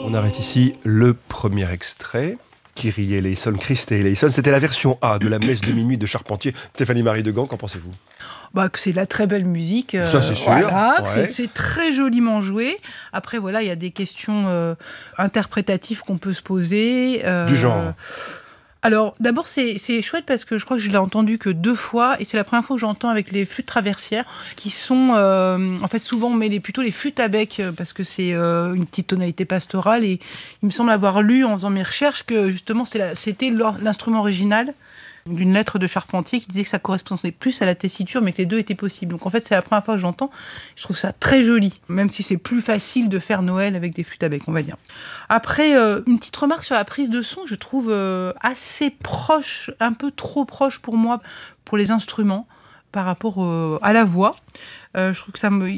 On arrête ici le premier extrait. Kyrie eleison, Christe eleison, c'était la version A de la messe de minuit de Charpentier. Stéphanie-Marie Degan, qu'en pensez-vous ? Que c'est la très belle musique. Ça, c'est sûr. Voilà, Ouais. c'est très joliment joué. Après, voilà, il y a des questions interprétatives qu'on peut se poser. Du genre. Alors, d'abord, c'est chouette parce que je crois que je l'ai entendu que 2 fois, et c'est la première fois que j'entends avec les flûtes traversières, qui sont, en fait, souvent on met plutôt les flûtes à bec, parce que c'est une petite tonalité pastorale, et il me semble avoir lu en faisant mes recherches que justement c'était l'instrument original d'une lettre de Charpentier qui disait que ça correspondait plus à la tessiture, mais que les deux étaient possibles. Donc en fait, c'est la première fois que j'entends. Je trouve ça très joli, même si c'est plus facile de faire Noël avec des flûtes à bec, on va dire. Après, une petite remarque sur la prise de son, je trouve assez proche, un peu trop proche pour moi, pour les instruments, par rapport à la voix. Je trouve que